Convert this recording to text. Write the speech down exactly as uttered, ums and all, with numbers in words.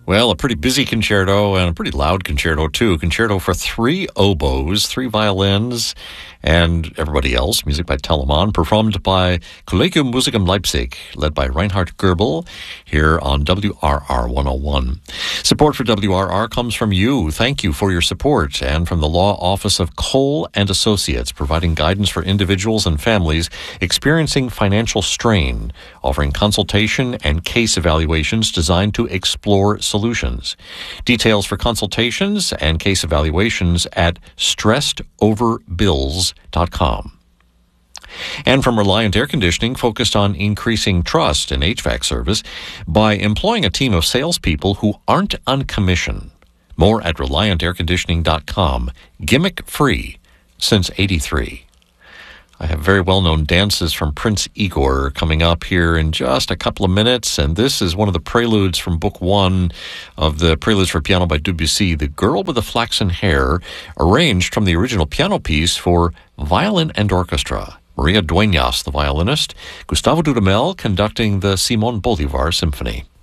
Well, a pretty busy concerto and a pretty loud concerto, too. Concerto for three oboes, three violins, and everybody else. Music by Telemann, performed by Collegium Musicum Leipzig, led by Reinhard Goebel, here on W R R one oh one. Support for W R R comes from you. Thank you for your support, and from the Law Office of Cole and Associates, providing guidance for individuals and families experiencing financial strain, offering consultation and case evaluations designed to explore solutions. Details for consultations and case evaluations at stressed over bills dot com. And from Reliant Air Conditioning, focused on increasing trust in H V A C service by employing a team of salespeople who aren't on commission. More at reliant air conditioning dot com. Gimmick free since eighty-three. I have very well-known dances from Prince Igor coming up here in just a couple of minutes, and this is one of the preludes from Book One of the Preludes for Piano by Debussy, The Girl with the Flaxen Hair, arranged from the original piano piece for violin and orchestra. Maria Dueñas, the violinist, Gustavo Dudamel conducting the Simón Bolívar Symphony.